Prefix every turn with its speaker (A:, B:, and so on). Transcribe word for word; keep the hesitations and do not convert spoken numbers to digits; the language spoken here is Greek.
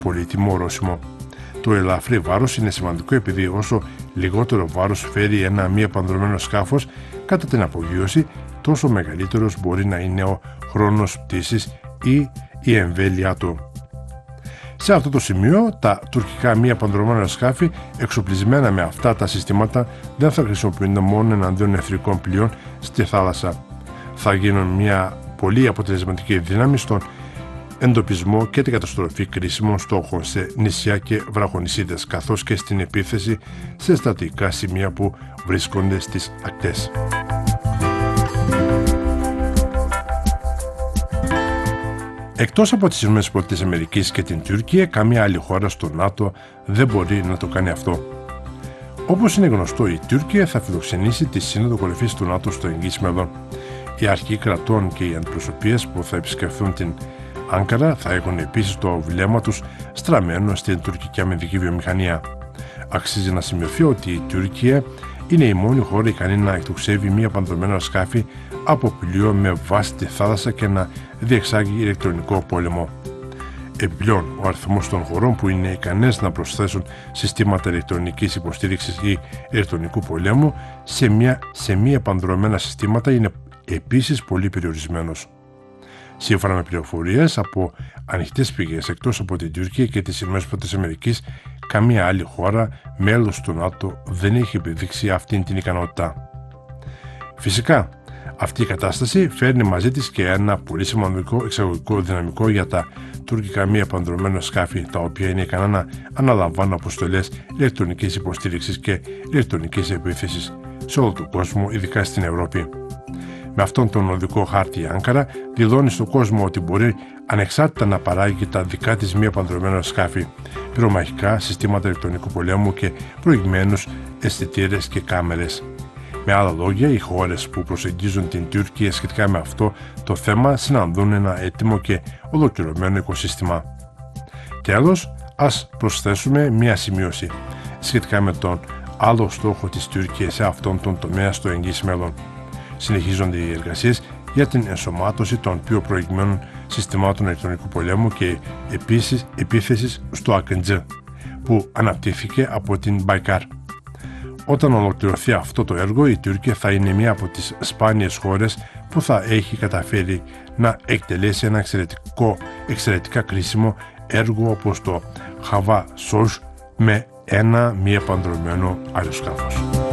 A: πολύτιμο ορόσημο. Το ελαφρύ βάρος είναι σημαντικό επειδή όσο λιγότερο βάρος φέρει ένα μη επανδρωμένο σκάφος κατά την απογείωση, τόσο μεγαλύτερος μπορεί να είναι ο χρόνος πτήσης ή η εμβέλειά του. Σε αυτό το σημείο, τα τουρκικά μη επανδρωμένα σκάφη εξοπλισμένα με αυτά τα συστήματα δεν θα χρησιμοποιούνται μόνο εναντίον εχθρικών πλοίων στη θάλασσα. Θα γίνουν μια πολύ αποτελεσματική δύναμη στον εντοπισμό και την καταστροφή κρίσιμων στόχων σε νησιά και βραχονησίδες, καθώς και στην επίθεση σε στρατηγικά σημεία που βρίσκονται στις ακτές. Εκτός από τις ΗΠΑ και την Τουρκία, καμία άλλη χώρα στο ΝΑΤΟ δεν μπορεί να το κάνει αυτό. Όπως είναι γνωστό, η Τουρκία θα φιλοξενήσει τη Σύνοδο Κορυφής του ΝΑΤΟ στο εγγύς μέλλον. Οι αρχηγοί κρατών και οι αντιπροσωπείες που θα επισκεφθούν την Άγκαρα θα έχουν επίσης το βλέμμα τους στραμμένο στην τουρκική αμυντική βιομηχανία. Αξίζει να σημειωθεί ότι η Τουρκία είναι η μόνη χώρα ικανή να εκτοξεύει μη επανδρωμένα σκάφη από πλοίο με βάση τη θάλασσα και να διεξάγει ηλεκτρονικό πόλεμο. Επιπλέον, ο αριθμός των χωρών που είναι ικανές να προσθέσουν συστήματα ηλεκτρονικής υποστήριξης ή ηλεκτρονικού πολέμου σε, μια, σε μη επανδρωμένα συστήματα είναι επίσης πολύ περιορισμένος. Σύμφωνα με πληροφορίες από ανοιχτές πηγές εκτός από την Τουρκία και τις ΗΠΑ, καμία άλλη χώρα μέλος του ΝΑΤΟ δεν έχει επιδείξει αυτή την ικανότητα. Φυσικά, αυτή η κατάσταση φέρνει μαζί της και ένα πολύ σημαντικό εξαγωγικό δυναμικό για τα τουρκικά μη επανδρωμένα σκάφη, τα οποία είναι ικανά να αναλαμβάνουν αποστολές ηλεκτρονικής υποστήριξης και ηλεκτρονικής επίθεσης σε όλο τον κόσμο, ειδικά στην Ευρώπη. Με αυτόν τον οδικό χάρτη η Άγκαρα δηλώνει στον κόσμο ότι μπορεί ανεξάρτητα να παράγει τα δικά της μη επανδρωμένα σκάφη, πυρομαχικά, συστήματα ηλεκτρονικού πολέμου και προηγμένους αισθητήρες και κάμερες. Με άλλα λόγια, οι χώρες που προσεγγίζουν την Τουρκία σχετικά με αυτό το θέμα συναντούν ένα έτοιμο και ολοκληρωμένο οικοσύστημα. Τέλος, ας προσθέσουμε μία σημείωση σχετικά με τον άλλο στόχο της Τουρκίας σε αυτόν τον τομέα στο εγγύς μέλλον. Συνεχίζονται οι εργασίες για την ενσωμάτωση των πιο προηγμένων συστημάτων ηλεκτρονικού πολέμου και επίσης επίθεσης στο Ακεντζ, που αναπτύχθηκε από την Μπαϊκάρ. Όταν ολοκληρωθεί αυτό το έργο, η Τουρκία θα είναι μία από τις σπάνιες χώρες που θα έχει καταφέρει να εκτελέσει ένα εξαιρετικό, εξαιρετικά κρίσιμο έργο όπως το Χαβά Σόζ με ένα μη επανδρωμένο αεροσκάφος.